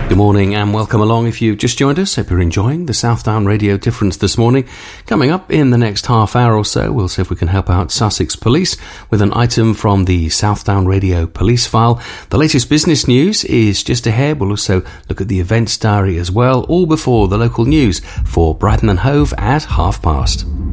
Good morning and welcome along. If you've just joined us, hope you're enjoying the Southdown Radio Difference this morning. Coming up in the next half hour or so, we'll see if we can help out Sussex Police with an item from the Southdown Radio Police File. The latest business news is just ahead. We'll also look at the events diary as well, all before the local news for Brighton and Hove at past.